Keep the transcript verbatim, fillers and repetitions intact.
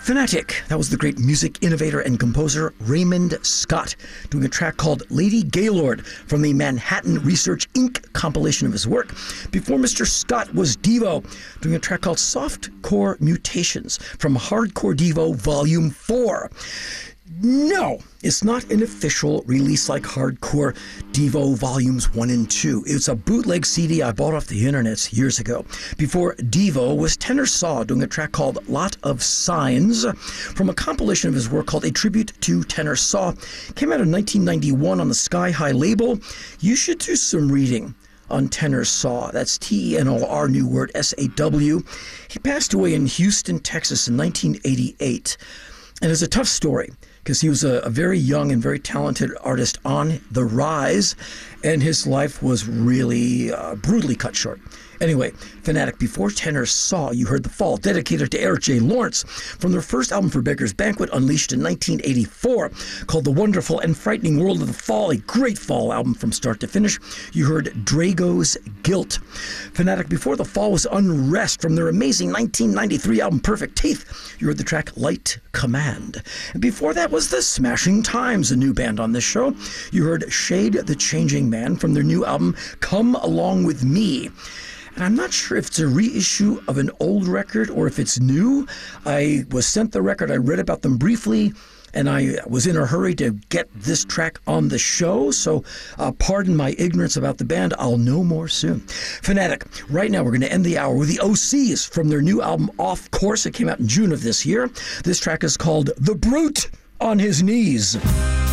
Fanatic. That was the great music innovator and composer Raymond Scott doing a track called Lady Gaylord from the Manhattan Research Incorporated compilation of his work. Before Mister Scott was Devo doing a track called Softcore Mutations from Hardcore Devo Volume four. No, it's not an official release like Hardcore Devo Volumes one and two. It's a bootleg C D I bought off the internet years ago. Before Devo was Tenor Saw doing a track called Lot of Signs from a compilation of his work called A Tribute to Tenor Saw. Came out in nineteen ninety-one on the Sky High label. You should do some reading on Tenor Saw. That's T E N O R, new word, S A W. He passed away in Houston, Texas in nineteen eighty-eight. And it's a tough story, because he was a, a very young and very talented artist on the rise, and his life was really uh, brutally cut short. Anyway, Fanatic, before Tenor Saw, you heard The Fall, dedicated to Eric J. Lawrence, from their first album for Beggars Banquet, unleashed in nineteen eighty-four, called The Wonderful and Frightening World of the Fall, a great Fall album from start to finish. You heard Drago's Guilt. Fanatic, before The Fall, was Unrest, from their amazing nineteen ninety-three album Perfect Teeth. You heard the track Light Command. And before that was The Smashing Times, a new band on this show. You heard Shade the Changing Man from their new album Come Along With Me. And I'm not sure if it's a reissue of an old record or if it's new. I was sent the record, I read about them briefly, and I was in a hurry to get this track on the show, so uh, pardon my ignorance about the band. I'll know more soon. Fanatic, right now we're going to end the hour with the O Cs from their new album Off Course. It came out in June of this year. This track is called The Brute on His Knees.